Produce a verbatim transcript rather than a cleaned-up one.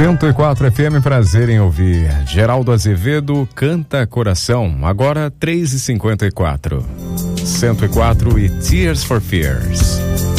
cento e quatro F M, prazer em ouvir. Geraldo Azevedo, Canta Coração, agora três e cinquenta e quatro. cento e quatro e Tears for Fears.